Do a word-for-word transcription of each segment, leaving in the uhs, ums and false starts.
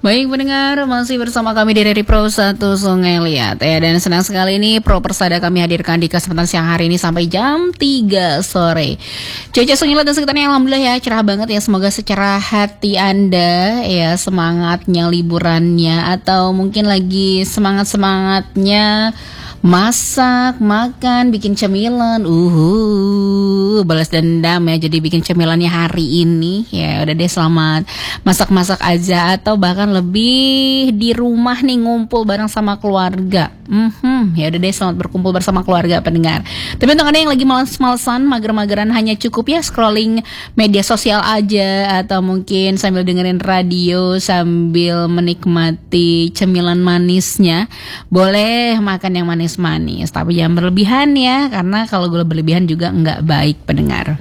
Baik pendengar, masih bersama kami di Dari Pro satu Sungai Liat ya. Dan senang sekali ini Pro Persada kami hadirkan di kesempatan siang hari ini sampai jam tiga sore. Cuaca Sungai Liat dan sekitarnya alhamdulillah ya, cerah banget ya. Semoga secerah hati Anda ya, semangatnya liburannya, atau mungkin lagi semangat-semangatnya masak, makan, bikin cemilan, uhu, balas dendam ya, jadi bikin cemilannya hari ini ya. Udah deh, selamat masak-masak aja, atau bahkan lebih di rumah nih ngumpul bareng sama keluarga. Hmm, ya udah deh, selamat berkumpul bersama keluarga pendengar. Tapi untuk Anda yang lagi males-malesan, mager-mageran, hanya cukup ya scrolling media sosial aja, atau mungkin sambil dengerin radio sambil menikmati cemilan manisnya, boleh makan yang manis manis, tapi jangan berlebihan ya, karena kalau gula berlebihan juga nggak baik pendengar.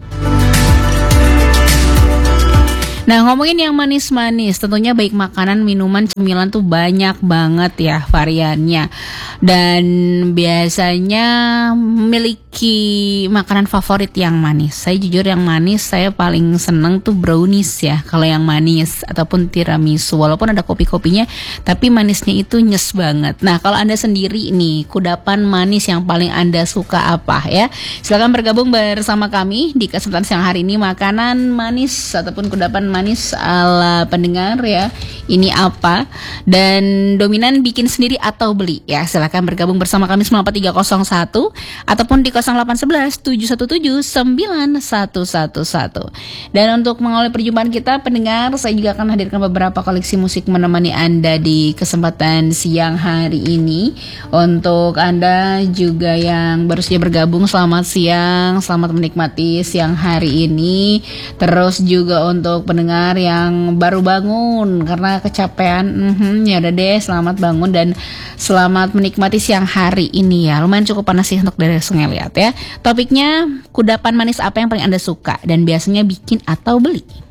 Nah, ngomongin yang manis-manis, tentunya baik makanan, minuman, cemilan tuh banyak banget ya variannya. Dan biasanya memiliki makanan favorit yang manis. Saya jujur yang manis saya paling seneng tuh brownies ya, kalau yang manis, ataupun tiramisu. Walaupun ada kopi-kopinya, tapi manisnya itu nyes banget. Nah, kalau Anda sendiri nih, kudapan manis yang paling Anda suka apa ya? Silakan bergabung bersama kami di kesempatan siang hari ini. Makanan manis ataupun kudapan manis ala pendengar ya, ini apa, dan dominan bikin sendiri atau beli ya. Silakan bergabung bersama kami sembilan empat tiga nol satu ataupun di nol delapan satu satu tujuh satu tujuh sembilan satu satu satu. Dan untuk mengawali perjumpaan kita pendengar, saya juga akan hadirkan beberapa koleksi musik menemani Anda di kesempatan siang hari ini. Untuk Anda juga yang baru saja bergabung, selamat siang, selamat menikmati siang hari ini. Terus juga untuk pendengar yang baru bangun karena kecapean, mm-hmm, ya udah deh, selamat bangun dan selamat menikmati siang hari ini ya. Lumayan cukup panas sih untuk dari Sungai Liat ya. Topiknya kudapan manis apa yang paling Anda suka dan biasanya bikin atau beli.